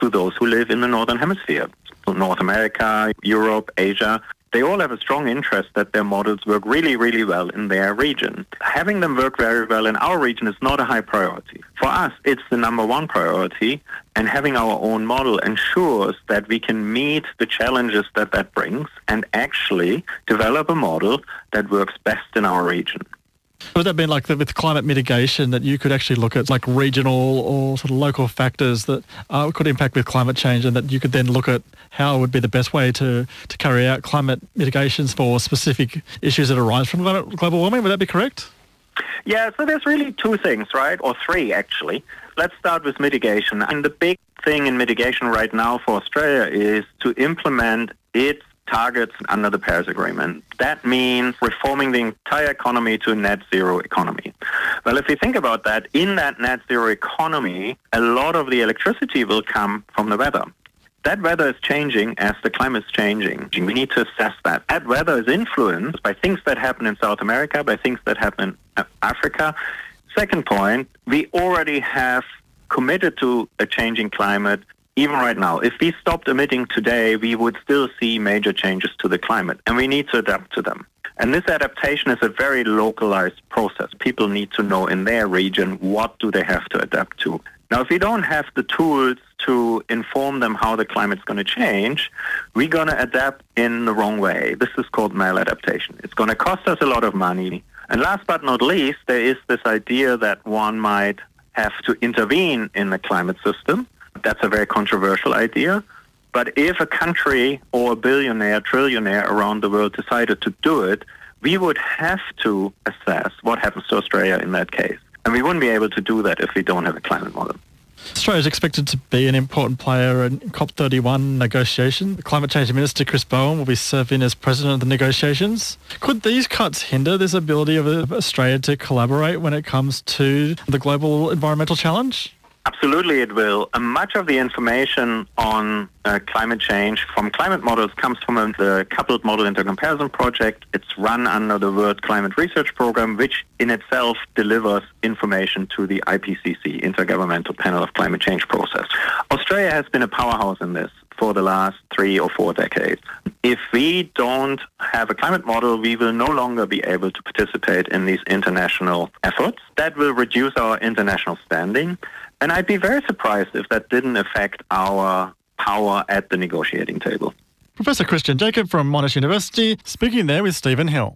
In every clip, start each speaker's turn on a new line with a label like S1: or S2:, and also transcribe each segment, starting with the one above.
S1: to those who live in the Northern Hemisphere. So North America, Europe, Asia, they all have a strong interest that their models work really, really well in their region. Having them work very well in our region is not a high priority. For us, it's the number one priority, and having our own model ensures that we can meet the challenges that that brings and actually develop a model that works best in our region.
S2: Would that mean like that with climate mitigation that you could actually look at like regional or sort of local factors that could impact with climate change, and that you could then look at how would be the best way to carry out climate mitigations for specific issues that arise from global warming? Would that be correct?
S1: Yeah, so there's really two things, right? Or three, actually. Let's start with mitigation. And the big thing in mitigation right now for Australia is to implement its targets under the Paris Agreement. That means reforming the entire economy to a net zero economy. Well, if you think about that, in that net zero economy, a lot of the electricity will come from the weather. That weather is changing as the climate is changing. We need to assess that. That weather is influenced by things that happen in South America, by things that happen in Africa. Second point, we already have committed to a changing climate. Even right now, if we stopped emitting today, we would still see major changes to the climate, and we need to adapt to them. And this adaptation is a very localized process. People need to know in their region what do they have to adapt to. Now, if we don't have the tools to inform them how the climate's going to change, we're going to adapt in the wrong way. This is called maladaptation. It's going to cost us a lot of money. And last but not least, there is this idea that one might have to intervene in the climate system. That's a very controversial idea. But if a country or a billionaire, trillionaire around the world decided to do it, we would have to assess what happens to Australia in that case. And we wouldn't be able to do that if we don't have a climate model.
S2: Australia is expected to be an important player in COP31 negotiation. The Climate Change Minister, Chris Bowen, will be serving as president of the negotiations. Could these cuts hinder this ability of Australia to collaborate when it comes to the global environmental challenge?
S1: Absolutely it will. Much of the information on climate change from climate models comes from the Coupled Model Intercomparison Project. It's run under the World Climate Research Program, which in itself delivers information to the IPCC, Intergovernmental Panel of Climate Change process. Australia has been a powerhouse in this for the last 3 or 4 decades. If we don't have a climate model, we will no longer be able to participate in these international efforts. That will reduce our international standing. And I'd be very surprised if that didn't affect our power at the negotiating table.
S2: Professor Christian Jacob from Monash University, speaking there with Stephen Hill.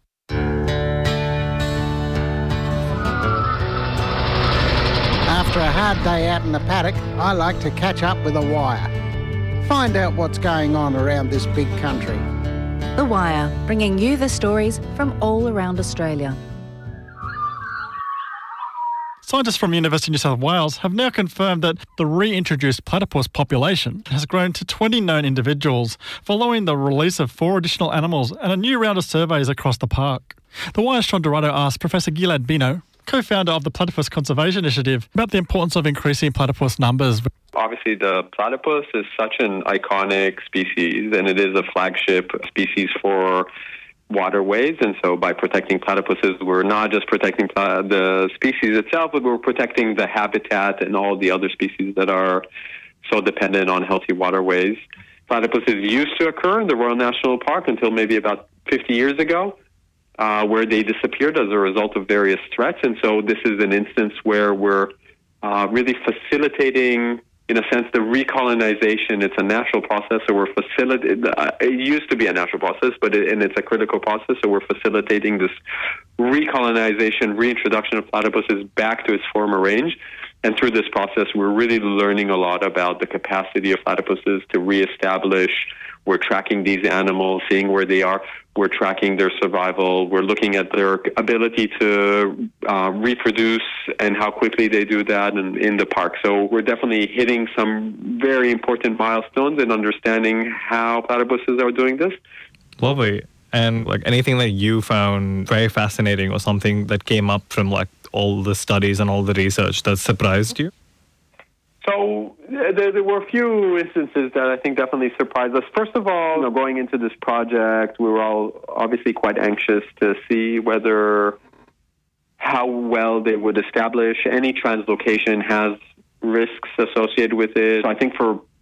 S3: After a hard day out in the paddock, I like to catch up with a wire. Find out what's going on around this big country.
S4: The Wire, bringing you the stories from all around Australia.
S2: Scientists from University of New South Wales have now confirmed that the reintroduced platypus population has grown to 20 known individuals following the release of 4 additional animals and a new round of surveys across the park. The Wire's Sean Dorado asked Professor Gilad Bino, co-founder of the Platypus Conservation Initiative, about the importance of increasing platypus numbers.
S5: Obviously, the platypus is such an iconic species, and it is a flagship species for waterways. And so by protecting platypuses, we're not just protecting the species itself, but we're protecting the habitat and all the other species that are so dependent on healthy waterways. Platypuses used to occur in the Royal National Park until maybe about 50 years ago, where they disappeared as a result of various threats. And so this is an instance where we're really facilitating, in a sense, the recolonization. It's a natural process, so we're facilitating. It used to be a natural process, and it's a critical process, so we're facilitating this recolonization, reintroduction of platypuses back to its former range. And through this process, we're really learning a lot about the capacity of platypuses to reestablish. We're tracking these animals, seeing where they are. We're tracking their survival. We're looking at their ability to reproduce and how quickly they do that in the park. So we're definitely hitting some very important milestones in understanding how platypuses are doing this.
S6: Lovely. And like anything that you found very fascinating or something that came up from like all the studies and all the research that surprised you?
S5: So there were a few instances that I think definitely surprised us. First of all, going into this project, we were all obviously quite anxious to see how well they would establish. Any translocation has risks associated with it. So I think for